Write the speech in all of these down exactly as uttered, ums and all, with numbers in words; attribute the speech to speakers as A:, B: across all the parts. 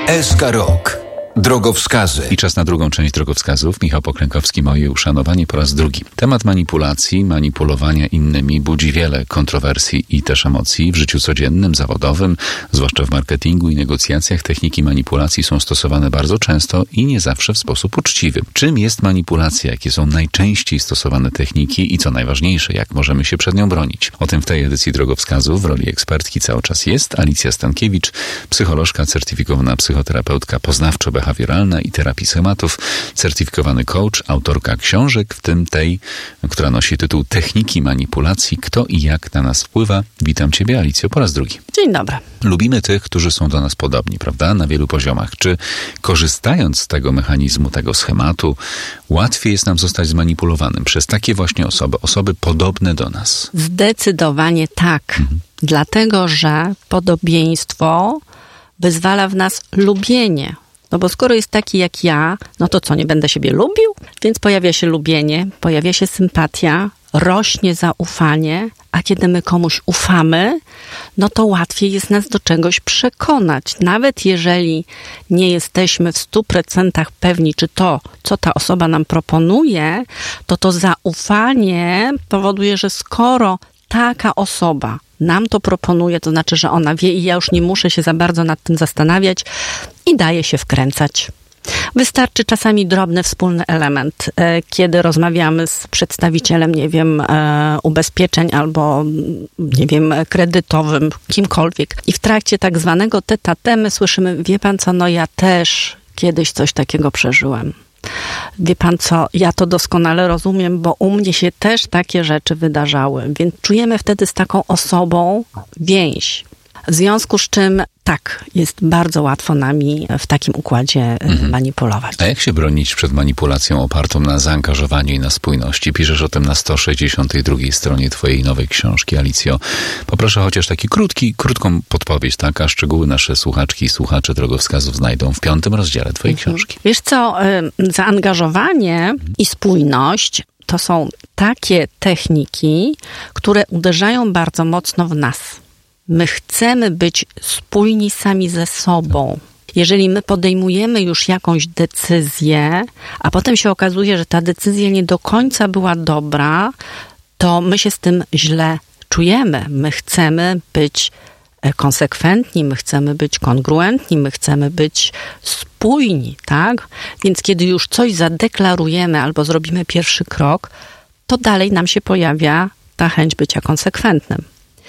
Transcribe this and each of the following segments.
A: S K Rok. Drogowskazy.
B: I czas na drugą część drogowskazów. Michał Poklękowski, moje uszanowanie po raz drugi. Temat manipulacji, manipulowania innymi budzi wiele kontrowersji i też emocji w życiu codziennym, zawodowym, zwłaszcza w marketingu i negocjacjach. Techniki manipulacji są stosowane bardzo często i nie zawsze w sposób uczciwy. Czym jest manipulacja? Jakie są najczęściej stosowane techniki i co najważniejsze, jak możemy się przed nią bronić? O tym w tej edycji drogowskazów w roli ekspertki cały czas jest Alicja Stankiewicz, psycholożka, certyfikowana psychoterapeutka poznawczo-behawioralna i terapii schematów, certyfikowany coach, autorka książek, w tym tej, która nosi tytuł Techniki manipulacji. Kto i jak na nas wpływa? Witam Ciebie, Alicjo, po raz drugi.
C: Dzień dobry.
B: Lubimy tych, którzy są do nas podobni, prawda? Na wielu poziomach. Czy korzystając z tego mechanizmu, tego schematu, łatwiej jest nam zostać zmanipulowanym przez takie właśnie osoby, osoby podobne do nas?
C: Zdecydowanie tak. Mhm. Dlatego, że podobieństwo wyzwala w nas lubienie. No bo skoro jest taki jak ja, no to co, nie będę siebie lubił? Więc pojawia się lubienie, pojawia się sympatia, rośnie zaufanie, a kiedy my komuś ufamy, no to łatwiej jest nas do czegoś przekonać. Nawet jeżeli nie jesteśmy w stu procentach pewni, czy to, co ta osoba nam proponuje, to to zaufanie powoduje, że skoro taka osoba nam to proponuje, to znaczy, że ona wie i ja już nie muszę się za bardzo nad tym zastanawiać i daje się wkręcać. Wystarczy czasami drobny wspólny element, kiedy rozmawiamy z przedstawicielem, nie wiem, ubezpieczeń albo, nie wiem, kredytowym, kimkolwiek. I w trakcie tak zwanego tete-a-tete my słyszymy, wie pan co, no ja też kiedyś coś takiego przeżyłem. Wie pan co, ja to doskonale rozumiem, bo u mnie się też takie rzeczy wydarzały, więc czujemy wtedy z taką osobą więź. W związku z czym tak, jest bardzo łatwo nami w takim układzie mhm. manipulować.
B: A jak się bronić przed manipulacją opartą na zaangażowaniu i na spójności? Piszesz o tym na sto sześćdziesiątej drugiej stronie twojej nowej książki, Alicjo. Poproszę chociaż taki krótki, krótką podpowiedź, tak? A szczegóły nasze słuchaczki i słuchacze drogowskazów znajdą w piątym rozdziale twojej mhm. książki.
C: Wiesz co, zaangażowanie mhm. i spójność to są takie techniki, które uderzają bardzo mocno w nas. My chcemy być spójni sami ze sobą. Jeżeli my podejmujemy już jakąś decyzję, a potem się okazuje, że ta decyzja nie do końca była dobra, to my się z tym źle czujemy. My chcemy być konsekwentni, my chcemy być kongruentni, my chcemy być spójni, tak? Więc kiedy już coś zadeklarujemy albo zrobimy pierwszy krok, to dalej nam się pojawia ta chęć bycia konsekwentnym.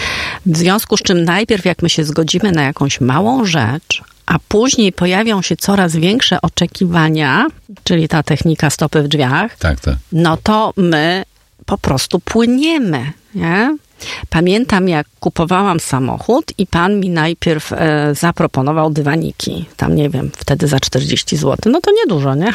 C: W związku z czym najpierw jak my się zgodzimy na jakąś małą rzecz, a później pojawią się coraz większe oczekiwania, czyli ta technika stopy w drzwiach,
B: tak, tak.
C: no to my po prostu płyniemy, nie? Pamiętam, jak kupowałam samochód i pan mi najpierw e, zaproponował dywaniki. Tam, nie wiem, wtedy za czterdzieści złotych. No to niedużo, nie?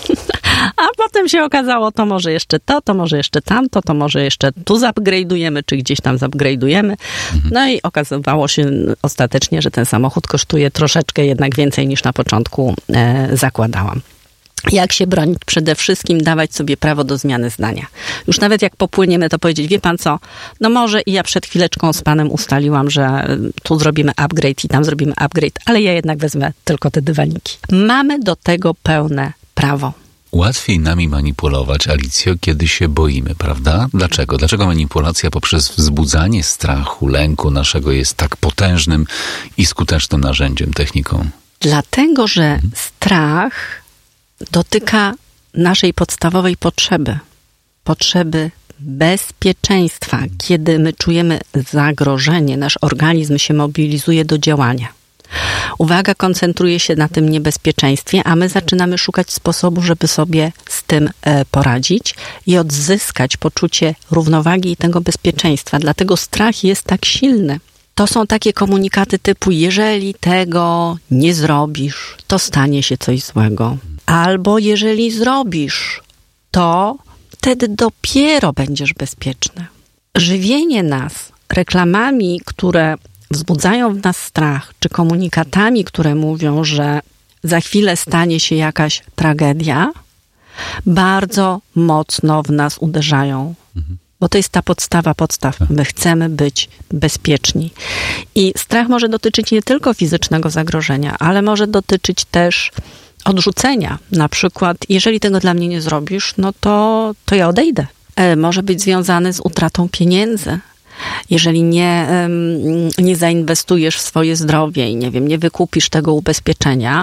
C: A potem się okazało, to może jeszcze to, to może jeszcze tamto, to może jeszcze tu zupgrade'ujemy, czy gdzieś tam zupgrade'ujemy. No i okazywało się ostatecznie, że ten samochód kosztuje troszeczkę jednak więcej niż na początku e, zakładałam. Jak się bronić? Przede wszystkim dawać sobie prawo do zmiany zdania. Już nawet jak popłyniemy, to powiedzieć, wie pan co, no może i ja przed chwileczką z panem ustaliłam, że tu zrobimy upgrade i tam zrobimy upgrade, ale ja jednak wezmę tylko te dywaniki. Mamy do tego pełne prawo.
B: Łatwiej nami manipulować, Alicjo, kiedy się boimy, prawda? Dlaczego? Dlaczego manipulacja poprzez wzbudzanie strachu, lęku naszego jest tak potężnym i skutecznym narzędziem, techniką?
C: Dlatego, że hmm. strach dotyka naszej podstawowej potrzeby. Potrzeby bezpieczeństwa. Kiedy my czujemy zagrożenie, nasz organizm się mobilizuje do działania. Uwaga koncentruje się na tym niebezpieczeństwie, a my zaczynamy szukać sposobu, żeby sobie z tym poradzić i odzyskać poczucie równowagi i tego bezpieczeństwa. Dlatego strach jest tak silny. To są takie komunikaty typu, jeżeli tego nie zrobisz, to stanie się coś złego. Albo jeżeli zrobisz, to wtedy dopiero będziesz bezpieczny. Żywienie nas reklamami, które wzbudzają w nas strach, czy komunikatami, które mówią, że za chwilę stanie się jakaś tragedia, bardzo mocno w nas uderzają. Mhm. Bo to jest ta podstawa podstaw. My chcemy być bezpieczni. I strach może dotyczyć nie tylko fizycznego zagrożenia, ale może dotyczyć też odrzucenia. Na przykład, jeżeli tego dla mnie nie zrobisz, no to, to ja odejdę. E, może być związany z utratą pieniędzy. Jeżeli nie, nie zainwestujesz w swoje zdrowie i nie wiem, nie wykupisz tego ubezpieczenia,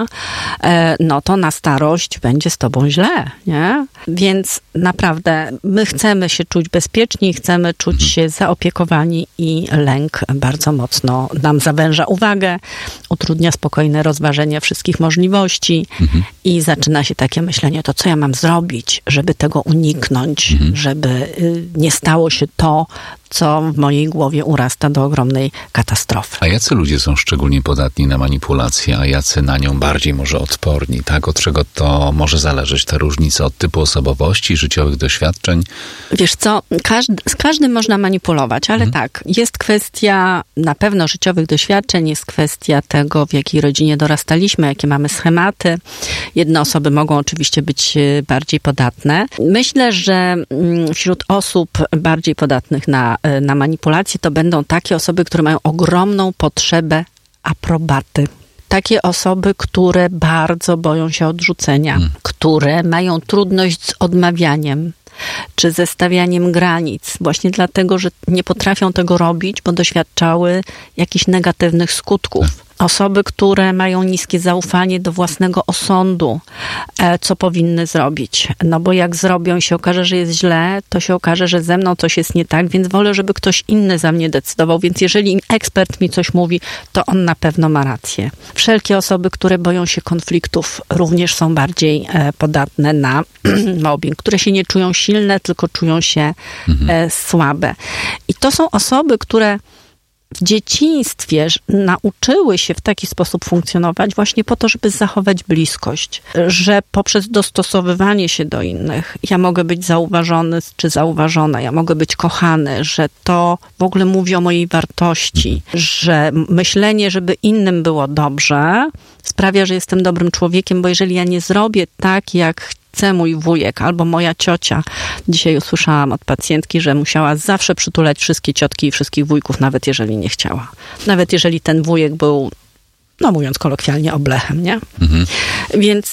C: no to na starość będzie z tobą źle, nie? Więc naprawdę my chcemy się czuć bezpieczni, chcemy czuć się zaopiekowani i lęk bardzo mocno nam zawęża uwagę, utrudnia spokojne rozważenie wszystkich możliwości mhm. i zaczyna się takie myślenie, to co ja mam zrobić, żeby tego uniknąć, mhm. żeby nie stało się to, co w mojej głowie urasta do ogromnej katastrofy.
B: A jacy ludzie są szczególnie podatni na manipulację, a jacy na nią bardziej może odporni? Tak? Od czego to może zależeć? Ta różnica od typu osobowości, życiowych doświadczeń?
C: Wiesz co, każdy, z każdym można manipulować, ale mhm. tak, jest kwestia na pewno życiowych doświadczeń, jest kwestia tego, w jakiej rodzinie dorastaliśmy, jakie mamy schematy. Jedne osoby mogą oczywiście być bardziej podatne. Myślę, że wśród osób bardziej podatnych na na manipulację, to będą takie osoby, które mają ogromną potrzebę aprobaty. Takie osoby, które bardzo boją się odrzucenia, hmm. które mają trudność z odmawianiem, czy ze stawianiem granic, właśnie dlatego, że nie potrafią tego robić, bo doświadczały jakichś negatywnych skutków. Osoby, które mają niskie zaufanie do własnego osądu, co powinny zrobić. No bo jak zrobią i się okaże, że jest źle, to się okaże, że ze mną coś jest nie tak, więc wolę, żeby ktoś inny za mnie decydował. Więc jeżeli ekspert mi coś mówi, to on na pewno ma rację. Wszelkie osoby, które boją się konfliktów, również są bardziej podatne na mobbing, które się nie czują silne, tylko czują się mhm. słabe. I to są osoby, które w dzieciństwie nauczyły się w taki sposób funkcjonować właśnie po to, żeby zachować bliskość. Że poprzez dostosowywanie się do innych ja mogę być zauważony czy zauważona, ja mogę być kochany, że to w ogóle mówi o mojej wartości, że myślenie, żeby innym było dobrze, sprawia, że jestem dobrym człowiekiem, bo jeżeli ja nie zrobię tak, jak chce mój wujek albo moja ciocia. Dzisiaj usłyszałam od pacjentki, że musiała zawsze przytulać wszystkie ciotki i wszystkich wujków, nawet jeżeli nie chciała. Nawet jeżeli ten wujek był, no mówiąc kolokwialnie, oblechem, nie? Mhm. Więc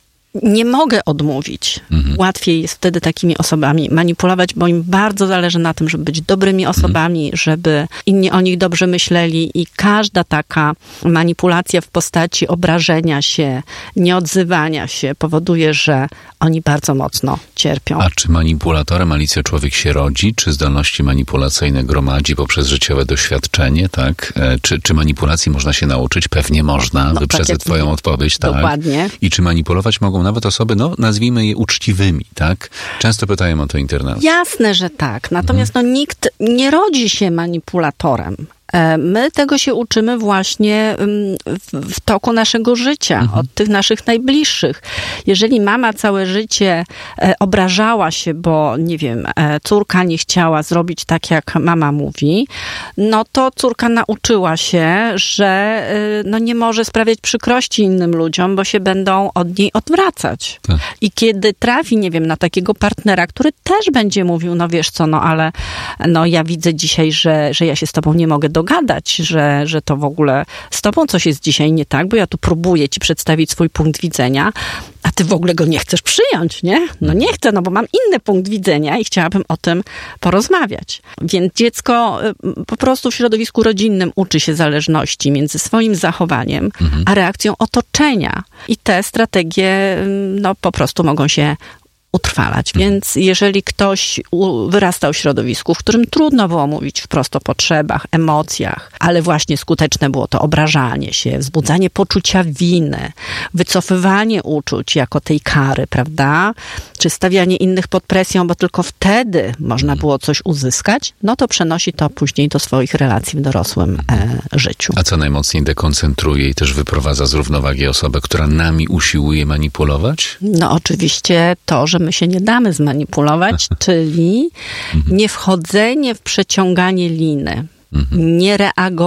C: nie mogę odmówić. Mhm. Łatwiej jest wtedy takimi osobami manipulować, bo im bardzo zależy na tym, żeby być dobrymi osobami, mhm. żeby inni o nich dobrze myśleli i każda taka manipulacja w postaci obrażenia się, nieodzywania się powoduje, że oni bardzo mocno cierpią.
B: A czy manipulatorem, Alicjo, człowiek się rodzi? Czy zdolności manipulacyjne gromadzi poprzez życiowe doświadczenie? Tak? Czy, czy manipulacji można się nauczyć? Pewnie można. No, Wyprzedzę tak twoją odpowiedź. Tak.
C: Dokładnie.
B: I czy manipulować mogą nawet osoby, no nazwijmy je uczciwymi, tak? Często pytają o to internauci.
C: Jasne, że tak. Natomiast mhm. no, nikt nie rodzi się manipulatorem. My tego się uczymy właśnie w, w toku naszego życia, mhm. od tych naszych najbliższych. Jeżeli mama całe życie obrażała się, bo nie wiem, córka nie chciała zrobić tak, jak mama mówi, no to córka nauczyła się, że no nie może sprawiać przykrości innym ludziom, bo się będą od niej odwracać. Tak. I kiedy trafi, nie wiem, na takiego partnera, który też będzie mówił, no wiesz co, no ale no ja widzę dzisiaj, że, że ja się z tobą nie mogę dogadać, że, że to w ogóle z tobą coś jest dzisiaj nie tak, bo ja tu próbuję ci przedstawić swój punkt widzenia, a ty w ogóle go nie chcesz przyjąć, nie? No nie chcę, no bo mam inny punkt widzenia i chciałabym o tym porozmawiać. Więc dziecko po prostu w środowisku rodzinnym uczy się zależności między swoim zachowaniem, mhm. a reakcją otoczenia. I te strategie, no po prostu mogą się utrwalać. Więc jeżeli ktoś wyrastał w środowisku, w którym trudno było mówić wprost o potrzebach, emocjach, ale właśnie skuteczne było to obrażanie się, wzbudzanie poczucia winy, wycofywanie uczuć jako tej kary, prawda? Czy stawianie innych pod presją, bo tylko wtedy można było coś uzyskać, no to przenosi to później do swoich relacji w dorosłym e, życiu.
B: A co najmocniej dekoncentruje i też wyprowadza z równowagi osobę, która nami usiłuje manipulować?
C: No oczywiście to, że my się nie damy zmanipulować, czyli nie wchodzenie w przeciąganie liny, mhm. nie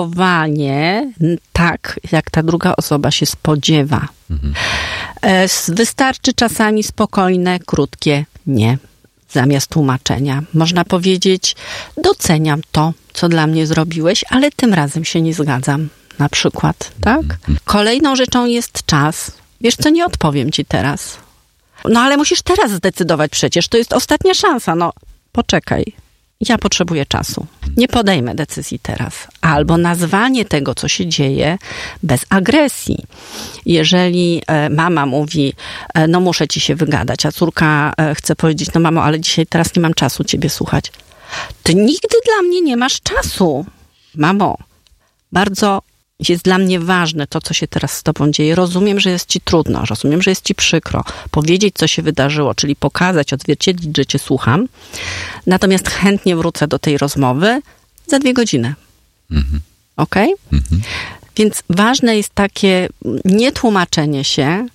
C: reagowanie tak, jak ta druga osoba się spodziewa. Mhm. Wystarczy czasami spokojne, krótkie nie. zamiast tłumaczenia. Można powiedzieć, doceniam to, co dla mnie zrobiłeś, ale tym razem się nie zgadzam. Na przykład, tak? Kolejną rzeczą jest czas. Wiesz co, nie odpowiem ci teraz. No ale musisz teraz zdecydować przecież. To jest ostatnia szansa. No, poczekaj. Ja potrzebuję czasu. Nie podejmę decyzji teraz. Albo nazwanie tego, co się dzieje, bez agresji. Jeżeli e, mama mówi, e, no muszę ci się wygadać, a córka e, chce powiedzieć, no mamo, ale dzisiaj teraz nie mam czasu ciebie słuchać. Ty nigdy dla mnie nie masz czasu. Mamo, bardzo jest dla mnie ważne to, co się teraz z tobą dzieje. Rozumiem, że jest ci trudno, rozumiem, że jest ci przykro. Powiedzieć, co się wydarzyło, czyli pokazać, odzwierciedlić, że cię słucham. Natomiast chętnie wrócę do tej rozmowy za dwie godziny. Mhm. Okej? Okay? Mhm. Więc ważne jest takie nietłumaczenie się.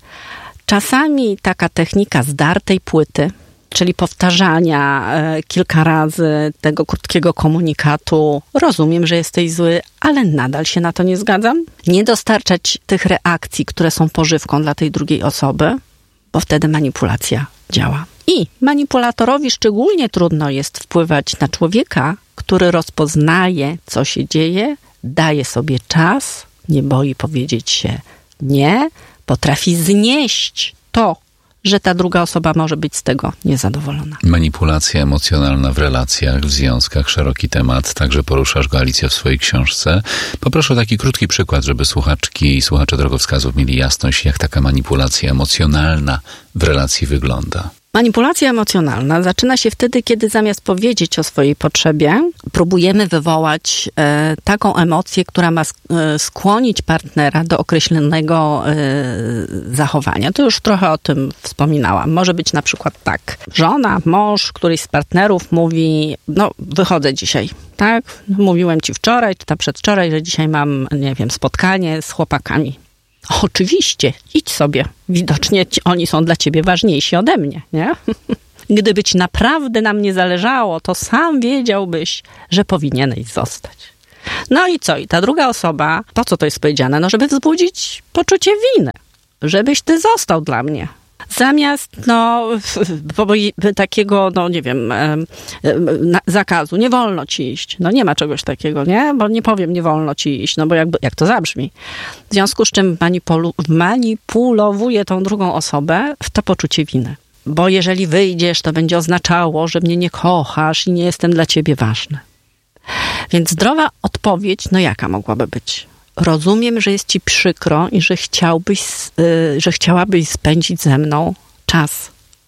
C: Czasami taka technika zdartej płyty, czyli powtarzania e, kilka razy tego krótkiego komunikatu. Rozumiem, że jesteś zły, ale nadal się na to nie zgadzam. Nie dostarczać tych reakcji, które są pożywką dla tej drugiej osoby, bo wtedy manipulacja działa. I manipulatorowi szczególnie trudno jest wpływać na człowieka, który rozpoznaje, co się dzieje, daje sobie czas, nie boi powiedzieć się nie, potrafi znieść to, że ta druga osoba może być z tego niezadowolona.
B: Manipulacja emocjonalna w relacjach, w związkach, szeroki temat, także poruszasz go, Alicjo, w swojej książce. Poproszę o taki krótki przykład, żeby słuchaczki i słuchacze drogowskazów mieli jasność, jak taka manipulacja emocjonalna w relacji wygląda.
C: Manipulacja emocjonalna zaczyna się wtedy, kiedy zamiast powiedzieć o swojej potrzebie, próbujemy wywołać e, taką emocję, która ma e, skłonić partnera do określonego e, zachowania. To już trochę o tym wspominałam. Może być na przykład tak. Żona, mąż, któryś z partnerów mówi, no wychodzę dzisiaj, tak? Mówiłem ci wczoraj, czy tam przedwczoraj, że dzisiaj mam, nie wiem, spotkanie z chłopakami. Oczywiście, idź sobie. Widocznie ci, oni są dla ciebie ważniejsi ode mnie, nie? Gdyby ci naprawdę na mnie zależało, to sam wiedziałbyś, że powinieneś zostać. No i co? I ta druga osoba, po co to jest powiedziane? No, żeby wzbudzić poczucie winy. Żebyś ty został dla mnie. Zamiast, no, takiego, no nie wiem, zakazu, nie wolno ci iść. No nie ma czegoś takiego, nie? Bo nie powiem, nie wolno ci iść, no bo jakby, jak to zabrzmi. W związku z czym manipulu- manipulowuję tą drugą osobę w to poczucie winy. Bo jeżeli wyjdziesz, to będzie oznaczało, że mnie nie kochasz i nie jestem dla ciebie ważny. Więc zdrowa odpowiedź, no jaka mogłaby być? Rozumiem, że jest ci przykro i że chciałbyś, yy, że chciałabyś spędzić ze mną czas.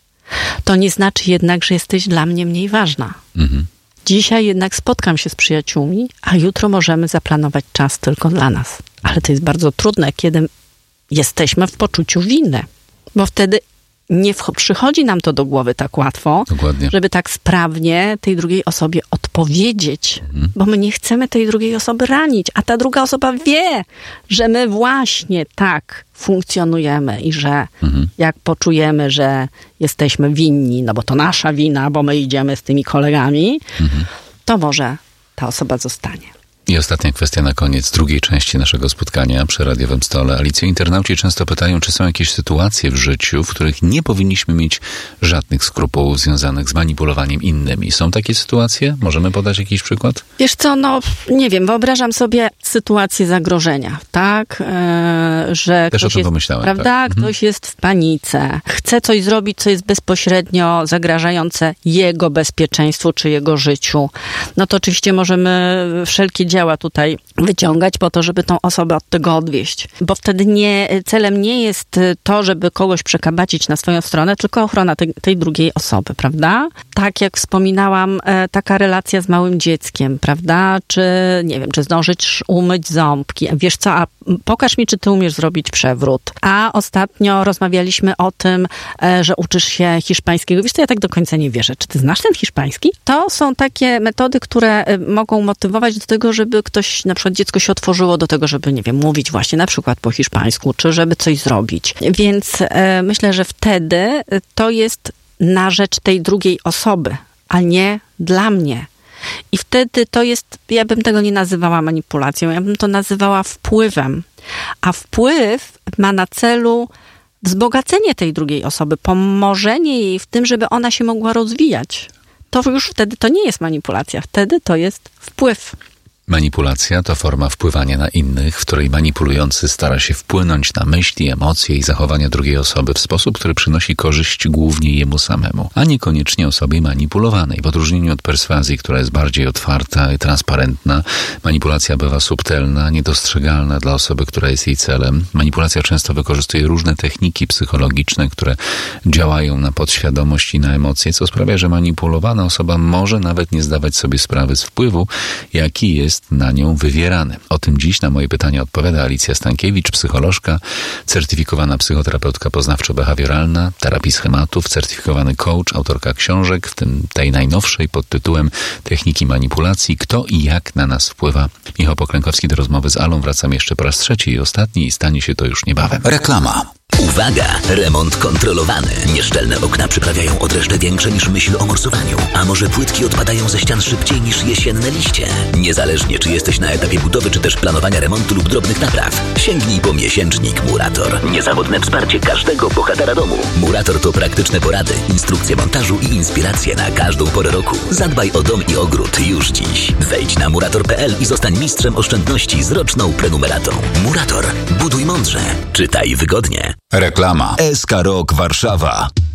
C: To nie znaczy jednak, że jesteś dla mnie mniej ważna. Mhm. Dzisiaj jednak spotkam się z przyjaciółmi, a jutro możemy zaplanować czas tylko dla nas. Ale to jest bardzo trudne, kiedy jesteśmy w poczuciu winy. Bo wtedy nie w, przychodzi nam to do głowy tak łatwo, Dokładnie. żeby tak sprawnie tej drugiej osobie odpowiedzieć, mhm. bo my nie chcemy tej drugiej osoby ranić, a ta druga osoba wie, że my właśnie tak funkcjonujemy i że mhm. jak poczujemy, że jesteśmy winni, no bo to nasza wina, bo my idziemy z tymi kolegami, mhm. to może ta osoba zostanie.
B: I ostatnia kwestia na koniec drugiej części naszego spotkania przy radiowym stole. Alicjo, internauci często pytają, czy są jakieś sytuacje w życiu, w których nie powinniśmy mieć żadnych skrupułów związanych z manipulowaniem innymi. Są takie sytuacje? Możemy podać jakiś przykład?
C: Wiesz co, no nie wiem, wyobrażam sobie sytuację zagrożenia, tak? E, że
B: Też
C: ktoś
B: o tym
C: jest,
B: pomyślałem.
C: prawda?
B: Tak.
C: Ktoś
B: mhm.
C: jest w panice, chce coś zrobić, co jest bezpośrednio zagrażające jego bezpieczeństwu czy jego życiu. No to oczywiście możemy wszelkie działa tutaj wyciągać po to, żeby tą osobę od tego odwieść. Bo wtedy nie, celem nie jest to, żeby kogoś przekabacić na swoją stronę, tylko ochrona tej, tej drugiej osoby, prawda? Tak jak wspominałam, taka relacja z małym dzieckiem, prawda? Czy, nie wiem, czy zdążyć umyć ząbki. Wiesz co, a pokaż mi, czy ty umiesz zrobić przewrót. A ostatnio rozmawialiśmy o tym, że uczysz się hiszpańskiego. Wiesz co, ja tak do końca nie wierzę. Czy ty znasz ten hiszpański? To są takie metody, które mogą motywować do tego, żeby ktoś, na przykład dziecko się otworzyło do tego, żeby, nie wiem, mówić właśnie na przykład po hiszpańsku, czy żeby coś zrobić. Więc e, myślę, że wtedy to jest na rzecz tej drugiej osoby, a nie dla mnie. I wtedy to jest, ja bym tego nie nazywała manipulacją, ja bym to nazywała wpływem. A wpływ ma na celu wzbogacenie tej drugiej osoby, pomożenie jej w tym, żeby ona się mogła rozwijać. To już wtedy to nie jest manipulacja, wtedy to jest wpływ.
B: Manipulacja to forma wpływania na innych, w której manipulujący stara się wpłynąć na myśli, emocje i zachowania drugiej osoby w sposób, który przynosi korzyść głównie jemu samemu, a niekoniecznie osobie manipulowanej. W odróżnieniu od perswazji, która jest bardziej otwarta i transparentna, manipulacja bywa subtelna, niedostrzegalna dla osoby, która jest jej celem. Manipulacja często wykorzystuje różne techniki psychologiczne, które działają na podświadomość i na emocje, co sprawia, że manipulowana osoba może nawet nie zdawać sobie sprawy z wpływu, jaki jest na nią wywierany. O tym dziś na moje pytania odpowiada Alicja Stankiewicz, psycholożka, certyfikowana psychoterapeutka poznawczo-behawioralna, terapii schematów, certyfikowany coach, autorka książek, w tym tej najnowszej pod tytułem Techniki manipulacji. Kto i jak na nas wpływa? Michał Poklękowski do rozmowy z Alą. Wracam jeszcze po raz trzeci i ostatni i stanie się to już niebawem.
A: Reklama.
D: Uwaga! Remont kontrolowany. Nieszczelne okna przyprawiają odreszcze większe niż myśl o morsowaniu. A może płytki odpadają ze ścian szybciej niż jesienne liście? Niezależnie czy jesteś na etapie budowy, czy też planowania remontu lub drobnych napraw, sięgnij po miesięcznik Murator. Niezawodne wsparcie każdego bohatera domu. Murator to praktyczne porady, instrukcje montażu i inspiracje na każdą porę roku. Zadbaj o dom i ogród już dziś. Wejdź na murator kropka p l i zostań mistrzem oszczędności z roczną prenumeratą. Murator. Buduj mądrze. Czytaj wygodnie.
A: Reklama. S K Rok Warszawa.